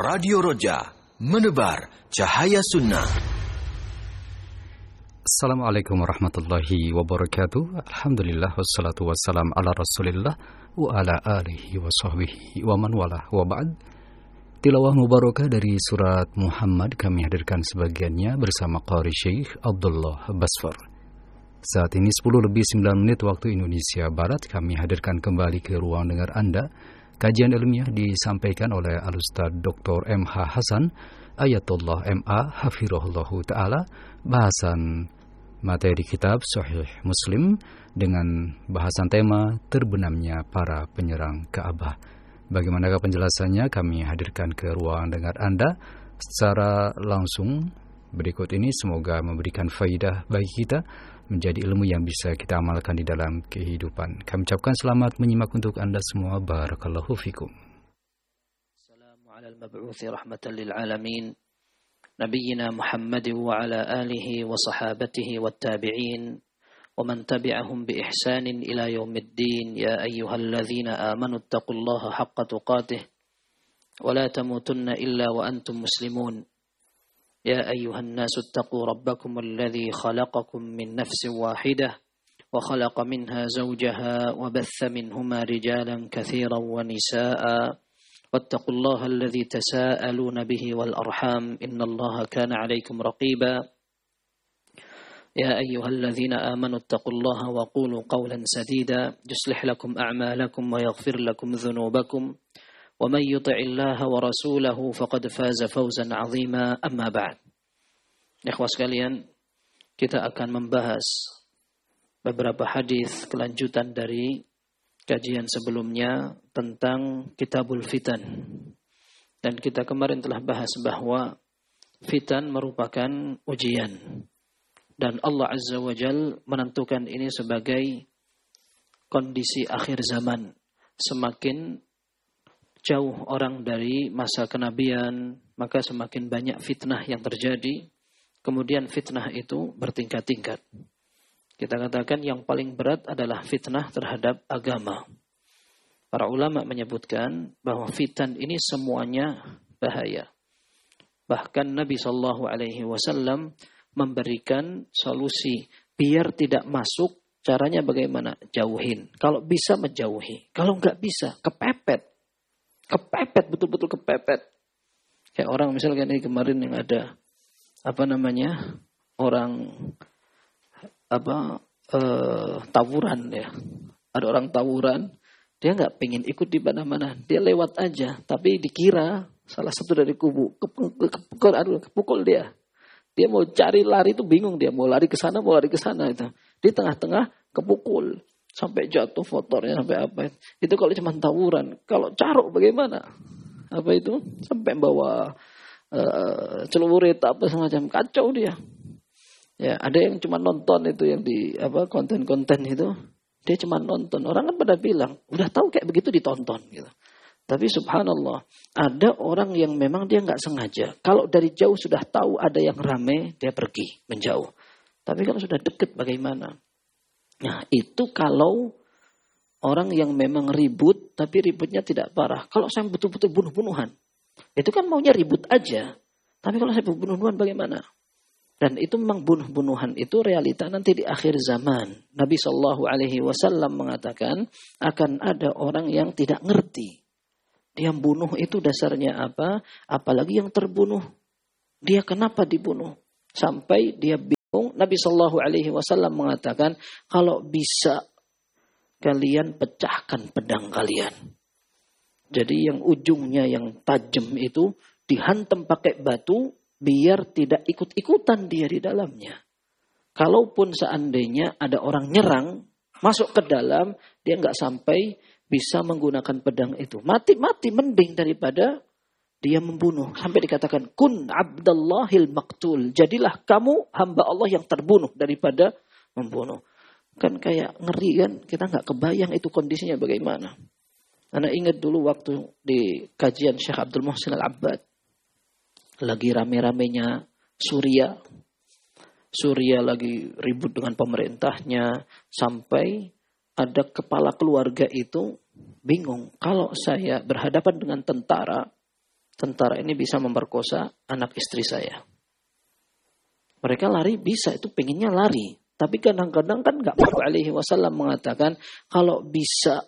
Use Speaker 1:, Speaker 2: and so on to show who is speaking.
Speaker 1: Radio Roja, menebar cahaya sunnah.
Speaker 2: Assalamualaikum warahmatullahi wabarakatuh. Alhamdulillah wassalatu wassalam ala rasulillah wa ala alihi wa sahbihi wa man wala wa ba'd. Tilawah mubarakah dari surat Muhammad kami hadirkan sebagiannya bersama Qari Syekh Abdullah Basfar. Saat ini 10:09 waktu Indonesia Barat, kami hadirkan kembali ke ruang dengar Anda. Kajian ilmiah disampaikan oleh Al-Ustaz Dr. M.H. Hasan Ayatullah M.A. Hafirullahu Ta'ala, bahasan materi kitab Sahih Muslim dengan bahasan tema terbenamnya para penyerang Ka'bah. Bagaimanakah penjelasannya? Kami hadirkan ke ruang dengar Anda secara langsung berikut ini. Semoga memberikan faidah bagi kita, menjadi ilmu yang bisa kita amalkan di dalam kehidupan. Kami ucapkan selamat menyimak untuk Anda semua. Barakallahu fikum.
Speaker 3: Assalamu ala al-mab'uthi rahmatan lil alamin. Nabiyyina Muhammad wa ala alihi wa sahabatihi wat tabi'in wa man tabi'ahum bi ihsanin ila yaumiddin. Ya ayyuhalladzina amanu taqullaha haqqa tuqatih wa la tamutunna illa wa antum muslimun. يا أيها الناس اتقوا ربكم الذي خلقكم من نفس واحدة وخلق منها زوجها وبث منهما رجالا كثيرا ونساء واتقوا الله الذي تساءلون به والأرحام إن الله كان عليكم رقيبا يا أيها الذين آمنوا اتقوا الله وقولوا قولا سديدا يصلح لكم أعمالكم ويغفر لكم ذنوبكم ومن يطع الله ورسوله فقد فاز فوزا عظيما. أما بعد. Ikhwah sekalian, kita akan membahas beberapa hadis kelanjutan dari kajian sebelumnya tentang Kitabul Fitan. Dan kita kemarin telah bahas bahwa fitan merupakan ujian. Dan Allah Azza wa Jal menentukan ini sebagai kondisi akhir zaman. Semakin jauh orang dari masa kenabian, maka semakin banyak fitnah yang terjadi. Kemudian fitnah itu bertingkat-tingkat. Kita katakan yang paling berat adalah fitnah terhadap agama. Para ulama menyebutkan bahwa fitan ini semuanya bahaya. Bahkan Nabi SAW memberikan solusi biar tidak masuk. Caranya bagaimana? Jauhin. Kalau bisa menjauhi. Kalau nggak bisa, kepepet. Kepepet, betul-betul kepepet. Kayak orang misalkan ini kemarin yang ada orang tawuran ya. Ada orang tawuran, dia nggak pengen ikut di mana-mana, dia lewat aja. Tapi dikira salah satu dari kubu kepukul dia. Dia mau cari lari itu bingung, dia mau lari ke sana itu. Di tengah-tengah kepukul. Sampai jatuh motornya, sampai apa. Itu kalau cuma tawuran. Kalau caruk bagaimana? Apa itu? Sampai bawa celurit apa semacam, kacau dia. Ya, ada yang cuma nonton itu, yang di konten-konten itu. Dia cuma nonton. Orang kan pada bilang, udah tahu kayak begitu ditonton gitu. Tapi subhanallah, ada orang yang memang dia nggak sengaja. Kalau dari jauh sudah tahu ada yang rame, dia pergi menjauh. Tapi kalau sudah deket bagaimana? Nah, itu kalau orang yang memang ribut, tapi ributnya tidak parah. Kalau saya betul-betul bunuh-bunuhan, itu kan maunya ribut aja. Tapi kalau saya bunuh-bunuhan bagaimana? Dan itu memang bunuh-bunuhan itu realita nanti di akhir zaman. Nabi SAW mengatakan akan ada orang yang tidak ngerti. Dia bunuh itu dasarnya apa? Apalagi yang terbunuh. Dia kenapa dibunuh? Sampai dia Nabi SAW mengatakan, kalau bisa kalian pecahkan pedang kalian. Jadi yang ujungnya yang tajam itu dihantam pakai batu biar tidak ikut-ikutan dia di dalamnya. Kalaupun seandainya ada orang nyerang masuk ke dalam, dia nggak sampai bisa menggunakan pedang itu. Mati mending daripada dia membunuh. Sampai dikatakan, kun abdallahil maktul. Jadilah kamu hamba Allah yang terbunuh daripada membunuh. Kan kayak ngeri kan. Kita nggak kebayang itu kondisinya bagaimana. Anak ingat dulu waktu di kajian Syekh Abdul Muhsin Al-Abbad. Lagi rame-ramenya Suriah. Suriah lagi ribut dengan pemerintahnya. Sampai ada kepala keluarga itu bingung. Kalau saya berhadapan dengan tentara, tentara ini bisa memperkosa anak istri saya. Mereka lari bisa, itu pengennya lari. Tapi kadang-kadang kan nggak Nabi alaihi wasallam mengatakan kalau bisa